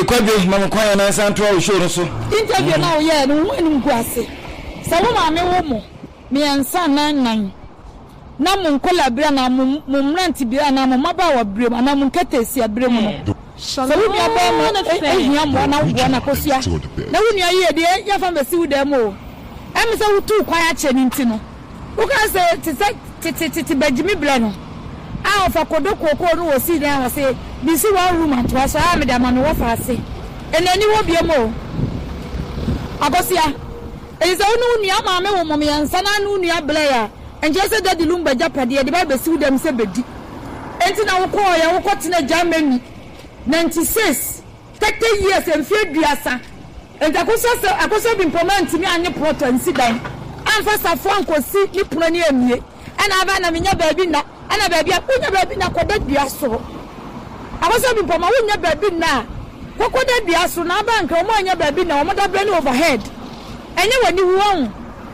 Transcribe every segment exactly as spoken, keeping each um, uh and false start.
Kwabe mama kwa na santo show no so interview na o ye no enu ku ase se wo ma me wo mo me ansa nan nan na mo nkola bra na mo mranti bra na mo maba wa bra na mo nkatesi bra mu no so wo bia ba mo ehia mo na wo na kosia na wo nua ye de ya fa mesi wo dem o em se wo tu kwa ya che ni ntino wo ka se tete tete bajimi bra no a ofa kodo kokoro no wo si dan wo se bi si one room and twice a me da ma no wo fa ase enani wo bia mo agosia eza onu nua ma me wo mo me ansa na nu nua bla ya enje se dadi lumba japade de ba be si wo dem se bedi enti na wo ko ya wo ko tena Germany ninety-six thirty years en fie duasa enta ko so akoso bi implement mi anye protonsi dan anfa safo ankosi ni pro ni emie ana aba na menya baabi na ana baabi akunya baabi na koda duaso akoso bi impoma wonya baabi na kokoda duaso na aba nka mo anya baabi na omoda brain overhead enye wani huon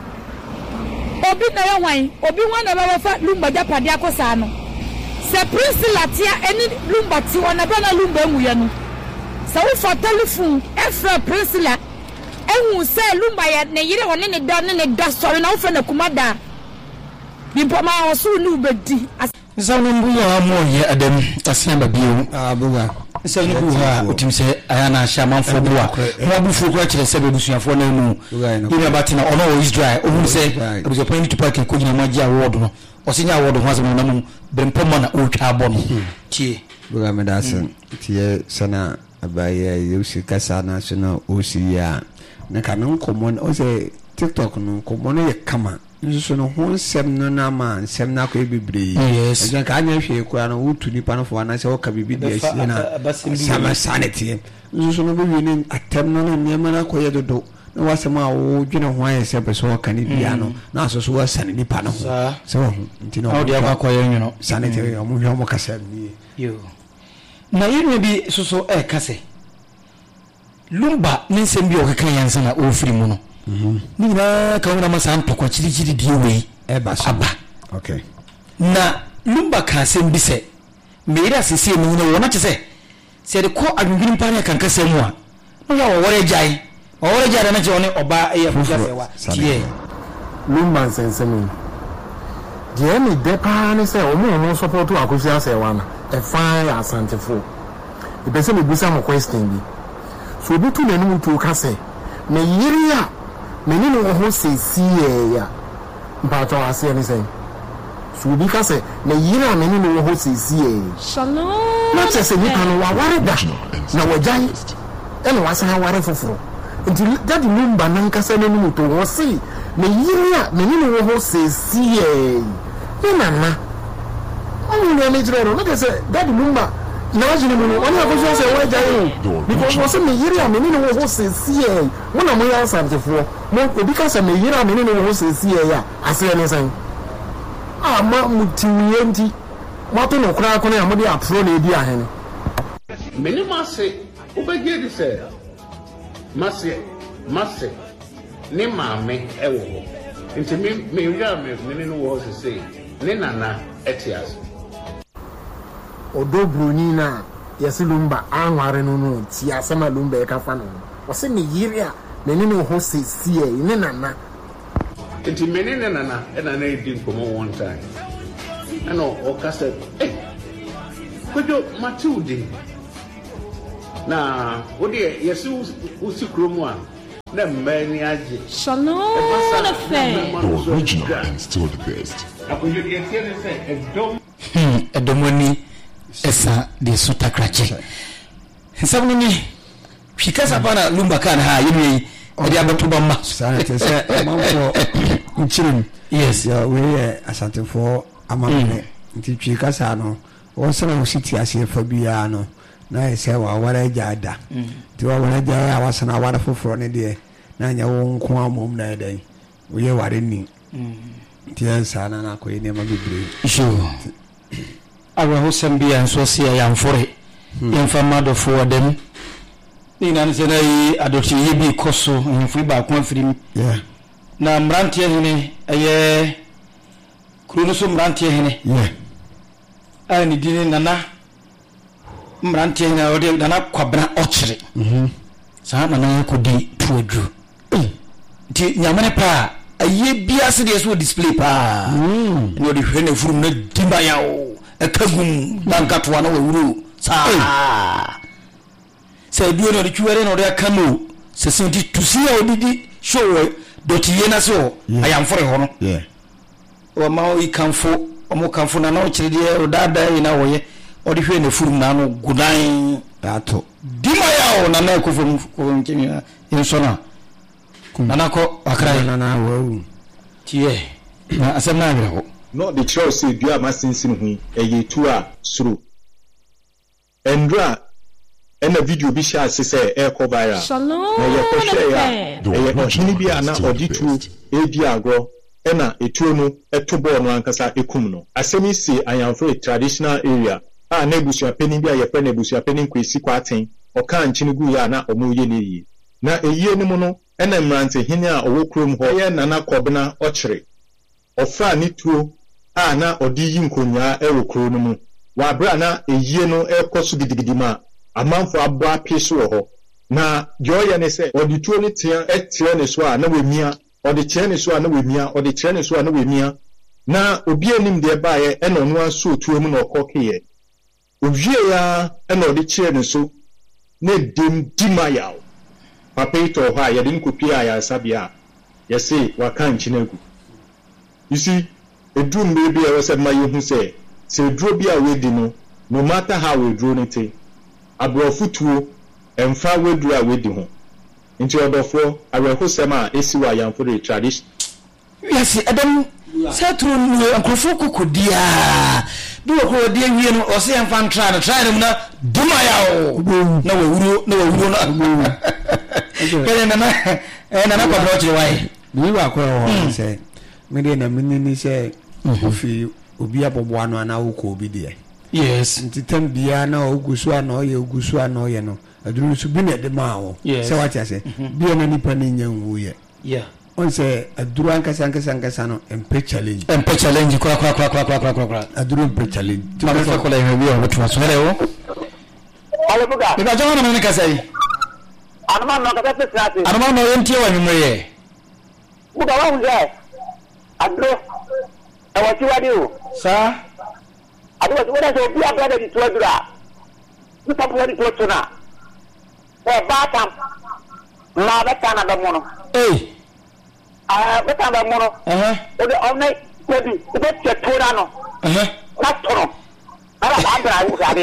obi na yawan obi wana ba fa lumba japade akosa no se prince latia eni lumba ti wana ba na lumba enwuye no se wo fa telephone efra prince la enwu se lumba ya ne yire woni ne da ne da sori na wo fa na kumada bi poma osu ni ubedi zanu mbu ya mo ye adam asia ba biu abuga se ni ku ha otimse ayana sha manfo bua mo bu fu ko kire se be busuafo na mu ina batina ono Israel o se abuzo point to park ko gina maji award no osinya award ho asem na mu brempoma na o twa abo no tie buga me da sen tie sana abaye yusi kasa na sona osia na kanon common o se TikTok no common ye kama nso no ho nsem no na ma nsem na ko ebibre ejan ka anya hwe ko na wutu ni pa no fo na se o ka bibi de esi na sama sanity nso no bi ni atem no na nyema na ko ye dodo na wasema wo dwene ho aye se peso ka ni bia no na asoso wa sane ni pa no se wo ntino o dia kwa ye nyono sanity o mo hwe mo kasa ni yo na yiri bi soso e kase lumba nsem bi o ka yansa na o firi mu no mhm ni na ka wona masa ntokwa chiri chiri die we e ba so aba okay na lumba ka sem bi se meira sese mu no wona chese se de ko adwindwin pa ne kan kasa mu a no ya wo wore jai o wore jai na je one oba e ya fuja se wa tie lumba sensemi je me de pa ne se o mu no support akosia se wa na e fine asantefo e be se me busa mo question bi so bi tu na nu tu ka se me yiri ya meni no ho se sie ya mpato ase ni sen so bi ka se me yiri a meni no ho se sie shalom na se se ni kanu wa ware da na wajan ene wasa ha ware foforo nti dadi lumba nan ka se no mu to ho se me yiri a meni no ho se sie ni nana o ni ne jiro no na se dadi lumba na wajini mu wani akoso se wajan because was me yiri a meni no ho se sie wona mo ya asantefo mo obi ka se me yiri a meni no ho se sie ya ase ne san ah ma mutiwe nti mo to no kura ko na mo de apro na edi ahene meni mase obege di se mase mase ne maame ewo ho nti me me yiri a meni no ho se se ne nana etias odo bruni na yesi lumba anware no no ti asema lumba e ka fa no o se me yiri a meni no ho se sie ne nana nti meni ne nana e na na edi nkomo one time ano o ka se eh kojo Matilde na odi yesi usi kromu a na mmani aje shalom na fe the original and still the best akojo ye tiene se edom hmm edomoni esa de sutakrache nsabuni ni fikasa bana lumba kana ha yimi odi abatuba ma sanity se amamfo nchirim yes ya we asantefo amamne nti fikasa no o sema usiti ase fa bia no na ese wa wara jada ti wa wara jada awasana wara foforo ne de na nya wo nko amom na dai wo ye ware ni ti ansa na na ko ne ma bibre sure awa hosam bia nso sia ya mfore yemfa mado for them ni na nse na yi adoti ye bi koso nfu ba ko afirim yeah na mrantie hene eye kuru so mrantie hene yeah ani dini nana mrantie na ode na kwabra ochire mhm sa na na ko di tuodru ti nyamane pa aye bia se de so display pa mm no de hwe na furu na dimba yawo akagum bankatwa na wawuru sa se duo no de twere no de akano se senti tusi ya odidi show doti yena so ayamfore ho no yeah o ma o ikanfo o mo kanfo na na o kire de o dada ina woye o de hwe na furu na no gudan ato dima yawo na na ko fo ko nkenya insona nana ko akra na na wawu tie na asem na agre ho no the church say dua masinsin hu eye tu a suru endra ena video bi sha se se e ko viral Shalom na ye ko share ya eye no hini bi ana auditu e di agro ena etuo no eto ball no ankasa ekum no asemi si ayanfo traditional area a na ebusua penin bi a ye pe na ebusua penin kwesi kwaten o kan chinigu ya na omo ye ne yi na eyi ni mu no ena mrante hini a owo krom ho ye nana kobna ochire ofra ni tuo a na odi yi nkonya e wo kro no mu wa bra na eyi no e koso gidigidi ma amanfo abo apeso ho na joye ne se odi tuo ni tia e tia ne so a na wemia odi tia ne so a na wemia odi tia ne so a na wemia na obi anim de ba ye e no no aso tuo mu na okoke owie ya e na odi tia ne so ne dim dimayaw papeito ha ya din kopia ya sabia ya say wakan chinegu you see edrum baby I was my hu say say dro bia we di no no matter how we dro nite abrofutuo emfa we dro a we di ho nti odofo aweho sema esi wa yamfo the tradition yes adam setro no ankofo kokodia do ko de wie no o se emfa ntra na try no na duma yawo na wawuro na wawuro na kele na na na na kwa broche wai ni wa kwa ho se me de na mini ni se ofi obi abobo ano ana wo ko obi de yes ntitam bia na ogusu ana oye ogusu ana oye no aduru su bi na de ma wo se wa tia se bia na nipa ni nyanwu ye yeah on se aduru ankasa ankasa ankasa no empe challenge empe challenge kwa kwa kwa kwa kwa kwa kwa aduru empe challenge ma fa ko la yewe bi o to so hele wo ale buga be ba jona no ni kasai anama no ka pe strati anama no yentie wa nwumre buga wa unje adro e wa ti wadi o sa adro ti wada so bi abada di tuadura ni pa bu di tuotuna e ba tam ma ba kana da mono eh ah ba kana da mono eh o de onai pedi o de tuora no eh na toro ara ba dra u ga de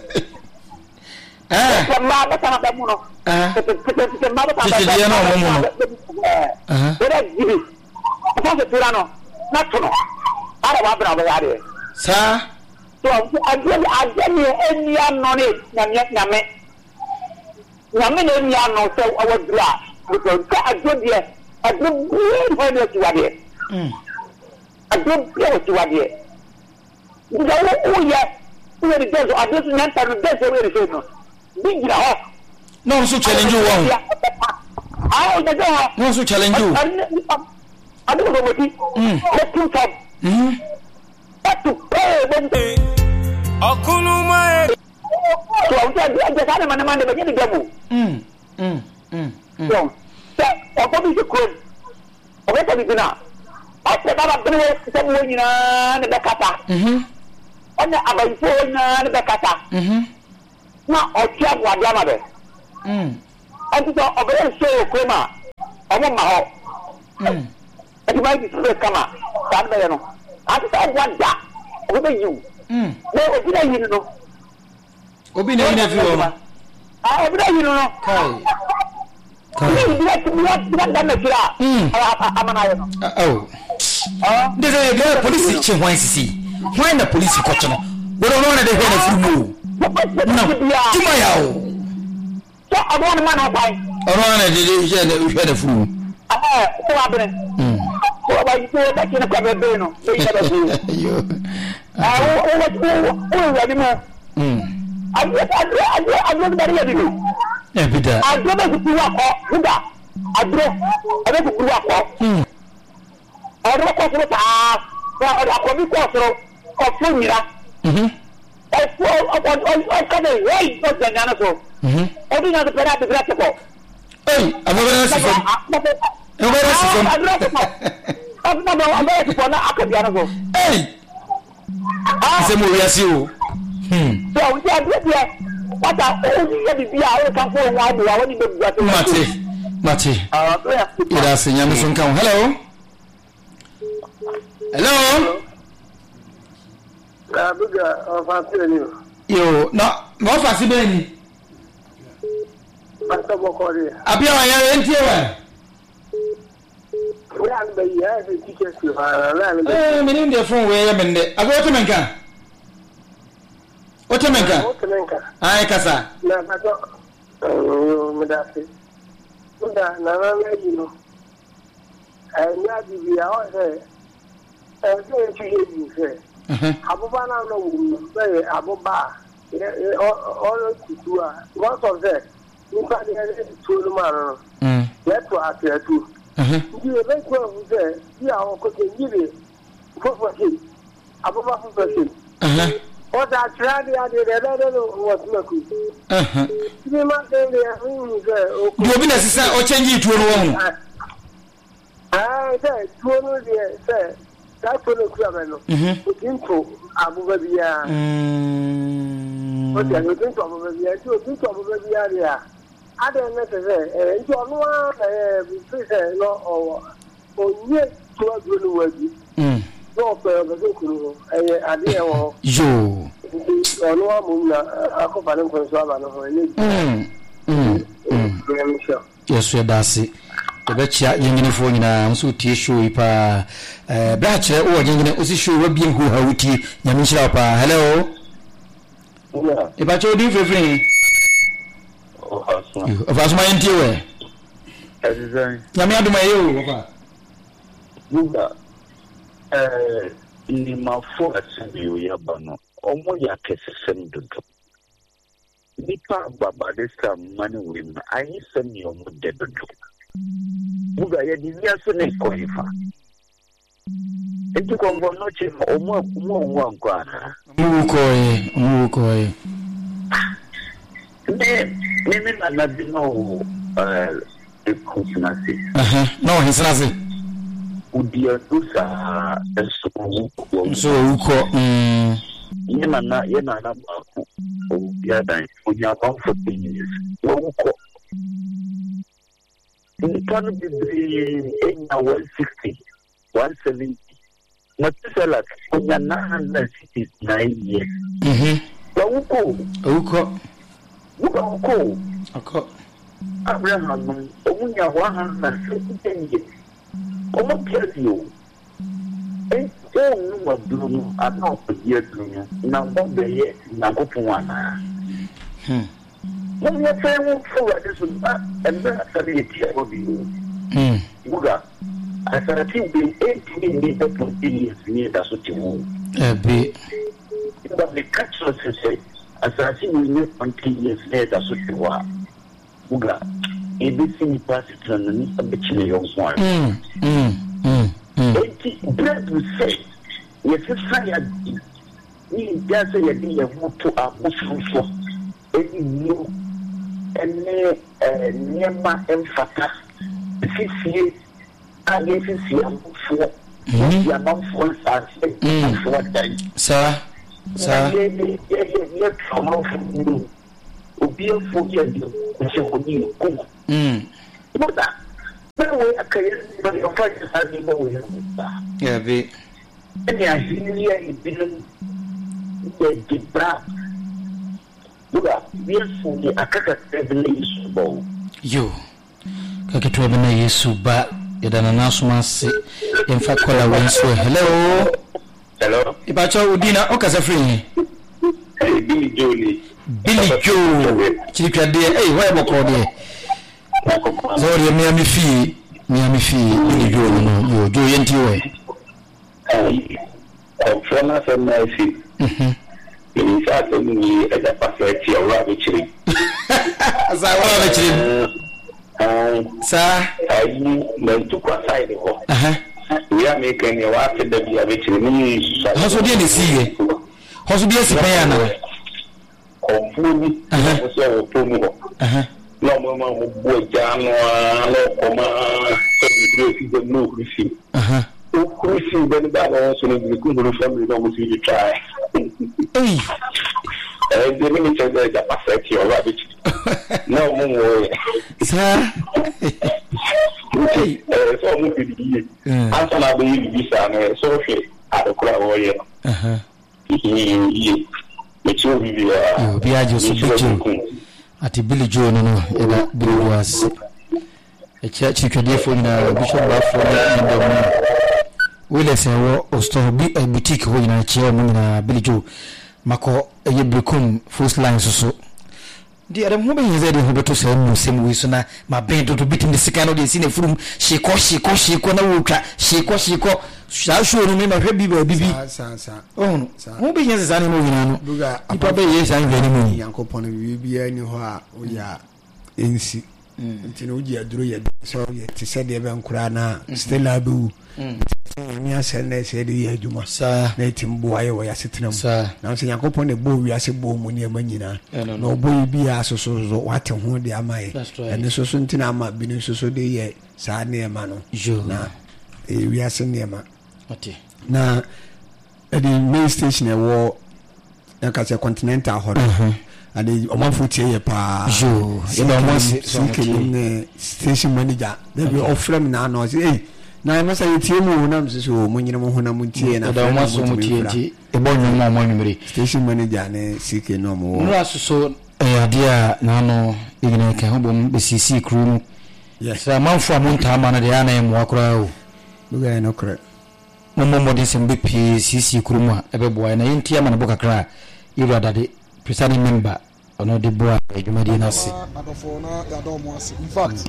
eh ma ba kana da mono eh te ma ba kana da dia no mo mo eh o de gibi o fa tuora no na toro ara ba dra ba ga de sa so agye agye ne enia no ne nyame nyame nyame ne enia no so awadura because ka agye de agye bi ho ne ti wade mm agye bi ti wade nga wo o ya wo de dezo agye so nyanta no dezo we re no bi gira ho no so challenge wo ah o de ho no so challenge wo adu ko moti mm ko tu top mm to pay when they Okunuma so I said just had man man be ni gamu mm mm mm so so o ko bi ko o be tabi na o te baba bene se mo nyina ne be kata mhm ona abai fo nyina ne be kata mhm na o tia gwa dia ma be mm anti so o be so ko ma o mo ma ho mm e ti mai so kama ta be no anti so gwa da o be yu mm no o bi na yin no obi na yin afi wo ah o bi na yin no kai ni bi ti bi ti da na kira mm amana yo oh ah de de de police che hwan sisi hwan na police ko chono wo no na de hwan na fumu no tuma yawo so abon man ha pai ono na de de je na hwan na fumu ah ko abre mm ko ba yi to da kina ka bebe no be ya da fu yo ah o o o o ya ni mo mm agbe agbe agbe agbe dari ya ni e bida agbe be ku wa ko buda agbe agbe ku wa ko mm ọdún kọ sọ̀rọ̀ taa wa ọdún akọbi kọ sọ̀rọ̀ kọ fún mìíràn mhm I can't wait for the Nanaso. I do not put out the graphical. Hey, I'm going to say, I'm going to say, I'm not going to hey, I said, we are you. Hmm. So, we are good here. What are all the be our couple one? We are only the Mati. Mati. It has a Yamison count. Hello. Hello. Yo, no, no facility. Apia ya entiwa. Eh, mini ndio phone we mende. Ago temenka. Otemenka. Otemenka. Ai kasa. Na bato. Oh, medasi. Muda na na meji no. Eh, nya bibia o se. Eh, se ti yeji se. Mhm. Abuba na no wu. Se abuba. Eh, o tutu a. What of that? Nípa ní ẹni tó ló máa rọrùn. Lẹ́tọ̀ àti ẹ̀tù. Ìdí ẹ̀bẹ̀ tó ẹ̀fù sẹ́ bí àwọn kòtò yìí fúnfọ̀ ṣe àbúbá fúnfọ̀ ṣe. Ọ̀dà àtìrá ni adé rẹ̀ lọ́dọ̀ wọ̀ sí mẹ́kù. Ibi máa ń tẹ̀lé ẹ̀fún yìí sẹ́ okùn. Bí obi náà sísá ọ̀chẹ́ yìí tó lọ́wọ́ hù. Ẹ̀ sẹ́ tó ló di ẹ̀ sẹ́ dáàtò ló kú àbẹ̀ nù. Òtí ń tò àbúbá bí yá. Ó ti àgbẹ̀ tó ń tò àbúbá bí yá tí òtí ń tò àbúbá bí yá rẹ̀ à. Ada necessary eh nti onu a eh bi se no owo onye to aduru waji mm no pe o be kuru eh ade e wo yo onu a mu na akofa ne ko so aba no ho ele mm mm mm yes we dasi ebechia yenginifo nyina nso tie show ipa eh bra kire wo yengine osi show wa bi hu ha wuti nyame shira pa hello yeah eba cho di free Of my interior. Yami aduma yo, papa. Buga. Eh, ni mafo asebi ya bano. Omo ya kese sendudo. Nipa baba desta mani wima. Ayi semi omo dedudo. Buga ya divya sene koifa. Enti kwa mbono chima omo omo omo mkwana. Omo ukoye, omo ukoye. Ne ne na na bino eh kusinasi aha no hisinasi udia dusa eso so uko mm yena na yena na ba udia dan udia ba for years uko ni kanu bi enya one sixty one seventy na tsela udia na sixty-nine years mhm uko uko Uko uko uko Abraham omunya wa hanna seventy omo piazio e o nu madruno ana odia dunya na mbobeye na kopwana hm mo ya fe mo fo ade so ba embe asari ti obi hm buga asarati bi eighty ni da years ni da so ti wo ebe ba me catch us say asasi we need twenty years later so tiwa uga ebisi ni pastor na ni abechine yonso mm mm mm enti bread we say yes fire ni gase ya di ya mutu abufufu eni no ene eh nyema emfata sisi age sisi abufu ya mamfo sa se abufu dai sa sa ye ye ye trauma fu obi fu ye di se ko ni ko mm boda pewe akaye ba yo fa sa ni mo we ya be ni a hilia ibinu ye di bra boda ye fu ni akaka tebele isubo yo kaka tebele yesu ba yadana nasuma se emfa kola wenso hello hello ibacha udina okasa free hey Billy Joe Billy Joe chirikwade eh why boko de sorry me ami fi me ami fi Billy Joe no yo Joe yenti we eh ofona se na fi mhm ni sa to ni e da passetti o ra bichiri sa wa bichiri eh sa ai me tu kwa side ho aha ya me ken ya wa te da biya bichiri ni haso de ni siye Hosu bi esi pe ya na. Ofuni. Eh. So ofuni ho. Eh. No mo ma mo bo ja no lo ko ma so bi fi de no krifi. Eh. O krifi be ni ba no so ni ku mo family no mo si try. Eh. Eh, de mi che de ja perfect yo rabbit. No mo mo. Sa. Eh, so mo bi di. Asa na be yi bi sa no so fe adokura wo ye. Eh. Eh. Mecho bi ya. Yo bi ajo so bicho. Ati Billy Joe no no eba Billy was. E cha chikade fo na bishop ba fo na ndo mu. Wile se wo osto bi boutique ho na chia mu na Billy Joe. Mako eye brekum first line so so. Di adam ho be yeze de ho beto se mu sem wi so na ma ben to bit in the second de si na furum shiko shiko shiko na wotwa shiko shiko sha sho no me ma hwe bi ba bibi sa sa oh no ho be yeze zane mo wina no ipa be yeze an veni mu yankopon bibi ani ho a o ya ensi ntino uji aduro ya so ye ti se de be nkura na stella bu mi ase na se de ya juma sa na timbo aye wo ya setenam na so yankopon ne bo wi ase bo mu ne manyina na obo bi ya so so so wate ho de amaye ene so so ntina ama bi ne so so de ye sa ne ma no na e wi ase ne ma ati na e the main station e wo na ka se continental ho and omanfo tie ye pa jo e ba mo se station manager they be offer me na no say eh na ma say tie mu na me so mo nyina mo ho na mo tie na da mo so mo tie ti e bo nyu mo mo nyumre station manager ne sike no mo no asoso e adia na no igina ka ho bom be sisi kru yes sa manfo amonta ma na de ana mo akora o buga no kra mo mo mo de sembe pi sisi kru mu e be boy na yintia ma na boka kra iru dade presiding member ono de boa edumadi na se adofo na yado mo ase in fact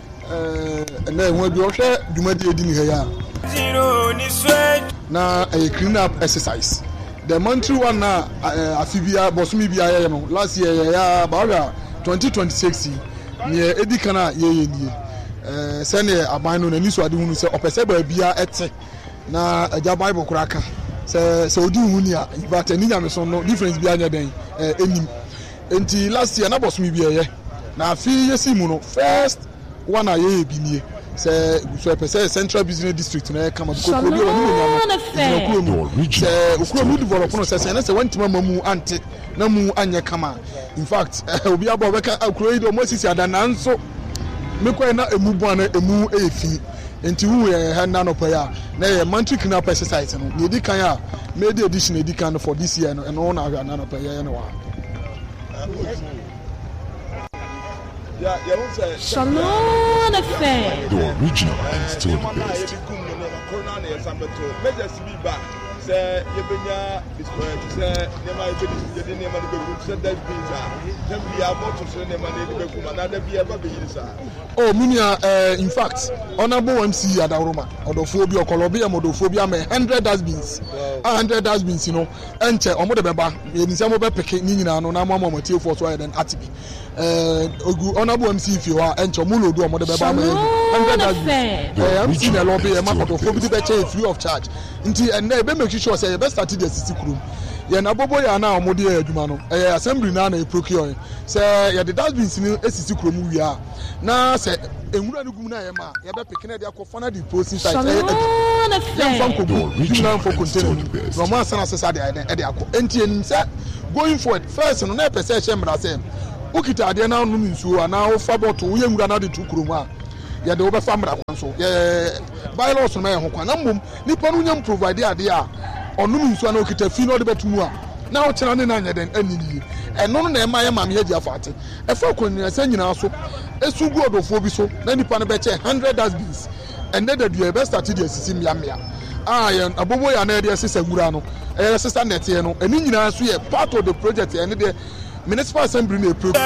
eh na enwa bi o hwe dumadi edi ni ha ya zero ni sweat na a clean up exercise the monthly one na afibia bosumi bia ya no last year ya ba twenty twenty-six ni edi kana ye ye nie eh se ne aban no na ni so ade hunu se opese ba bia ete na aja bible kuraka se se odi hunu ya but ni nyame so no difference bia nya den eh enim enti last year na boss mi biye na afi yesi mu no first one aye binie se so pese central business district na kama ko ko bi woni nyama no se ukuro mu develop no se se na se wantima mamu ante na mu anye kama in fact obi abo be ka ukuro yi do mo sisi adana nso me ko na emu bu na emu efi enti hu ye ha na no pa ya na ye monthly cleanup exercise no ne di kan ya made edition edi kan for this year no e no na na no pa ya no wa. Yeah, yeah, Shalom Affair. The original and still the best. Say yebenya say nema yebedi yedi nema de beku say that pizza dem bia moto so nema de beku ma na da bia ba be yiri sa oh minia uh, in fact honorable M C Adaroma odofo bi okolobi am odofo bi am one hundred dustbins one hundred dustbins you know enche omo de beba eni se mo be peke ni nyina no na mo mo tie for so then atibi eh ogu honorable M C fi wa enche mo lodu omo de beba am one hundred dustbins eh M C na lobby e ma odofo bi be che free of charge nti and e be make sure say you best start the city room ye na bobo ya na omode ya adwuma no eh assembly na na procure say ye the dustbins ni esisi krom wi a na say enwura no gum na ye ma ye be pekene dia ko fana di posting site eh ye fam ko gum na for container no ma sana sesa dia e dia ko enti en say going forward first no na pese che mra say ukita ade na no nsuo ana wo fa bottle wo ye nwura na de tu krom a ye de wo be fa mra kwan so ye bylaws no ma ye ho kwan na mom nipa no nyam provide ade a onum nsuo na okita fi no de betumu a na o kyena ne na nya den anini eno no na e ma ye mam ye dia faate e fa konnia sa nyina so esu gu odofo bi so na nipa no be che one hundred dustbins and then the do best start the system ya mia ah ye abobo ya na de sesa gura no e sesa net ye no eni nyina so ye part of the project and the municipal assembly na